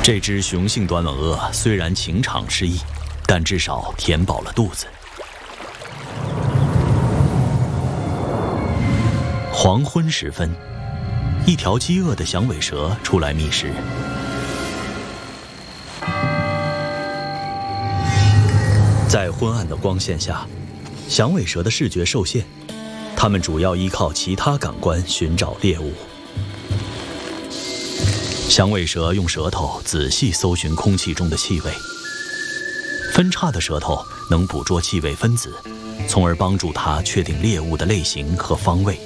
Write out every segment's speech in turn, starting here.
这只雄性短吻鳄虽然情场失意，但至少填饱了肚子。黄昏时分，一条饥饿的响尾蛇出来觅食。在昏暗的光线下，响尾蛇的视觉受限，它们主要依靠其他感官寻找猎物。响尾蛇用舌头仔细搜寻空气中的气味，分叉的舌头能捕捉气味分子，从而帮助它确定猎物的类型和方位。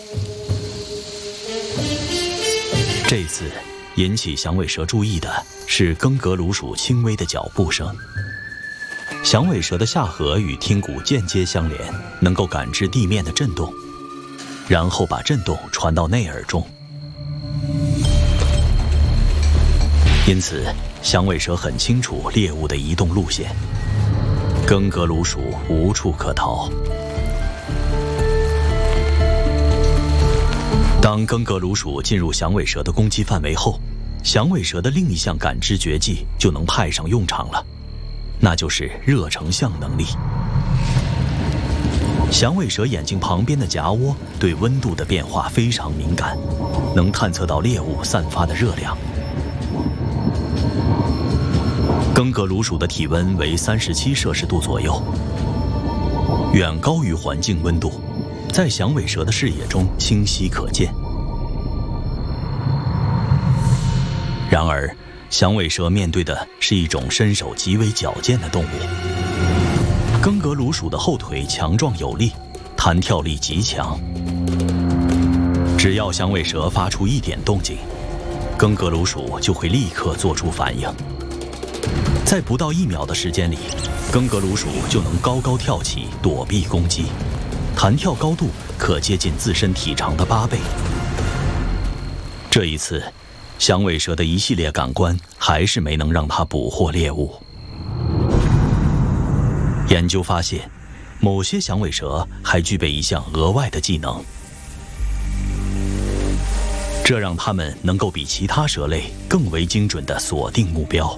这次引起响尾蛇注意的是更革鲁鼠轻微的脚步声。响尾蛇的下颌与听骨间接相连，能够感知地面的震动，然后把震动传到内耳中。因此，响尾蛇很清楚猎物的移动路线，更革鲁鼠无处可逃。当更革鲁鼠进入响尾蛇的攻击范围后，响尾蛇的另一项感知绝技就能派上用场了，那就是热成像能力。响尾蛇眼睛旁边的颊窝对温度的变化非常敏感，能探测到猎物散发的热量。更革鲁鼠的体温为37摄氏度左右，远高于环境温度，在响尾蛇的视野中清晰可见。然而，响尾蛇面对的是一种身手极为矫健的动物。更革鲁鼠的后腿强壮有力，弹跳力极强。只要响尾蛇发出一点动静，更革鲁鼠就会立刻做出反应。在不到1秒的时间里，更革鲁鼠就能高高跳起躲避攻击，弹跳高度可接近自身体长的8倍。这一次，响尾蛇的一系列感官还是没能让它捕获猎物。研究发现，某些响尾蛇还具备一项额外的技能，这让它们能够比其他蛇类更为精准地锁定目标。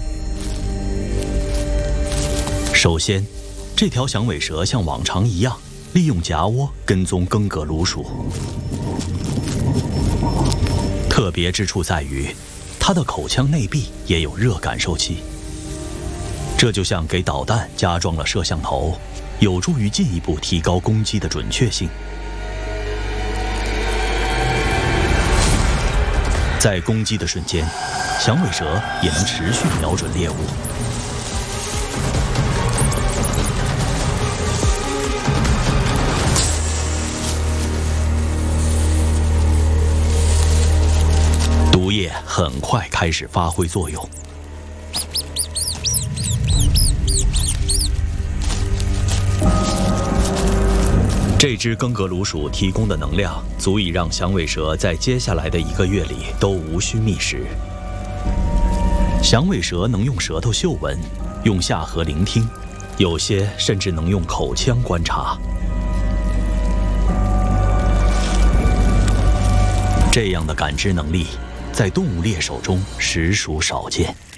首先，这条响尾蛇像往常一样，利用颊窝跟踪更革鲁鼠。特别之处在于，它的口腔内壁也有热感受器，这就像给导弹加装了摄像头，有助于进一步提高攻击的准确性。在攻击的瞬间，响尾蛇也能持续瞄准猎物。毒液很快开始发挥作用。这只更革鲁鼠提供的能量足以让响尾蛇在接下来的1个月里都无需觅食。响尾蛇能用舌头嗅闻，用下颌聆听，有些甚至能用口腔观察。这样的感知能力，在动物猎手中实属少见。